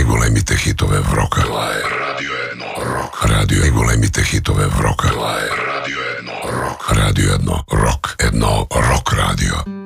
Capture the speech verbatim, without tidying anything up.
най-големите хитове в рока. Това е Радио едно Рок. Радио най-големите хитове в рока. Това е Радио едно Рок. Радио едно Рок. Едно Рок Радио.